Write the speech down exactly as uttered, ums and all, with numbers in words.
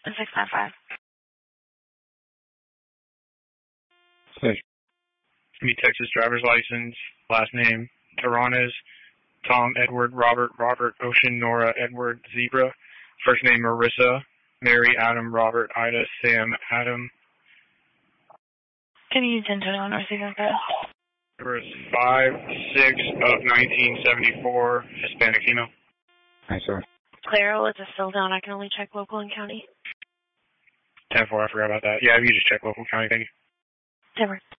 six nine five. Six. Me, Texas driver's license, last name, Terranes, Tom, Edward, Robert, Robert, Ocean, Nora, Edward, Zebra, first name, Marissa, Mary, Adam, Robert, Ida, Sam, Adam. Can you use ten twenty-one receiving code? Number is five six of nineteen seventy-four, Hispanic female. Hi, sir. Claro, is it still down? I can only check local and county. ten four, I forgot about that. Yeah, you just check local county, thank you. ten four.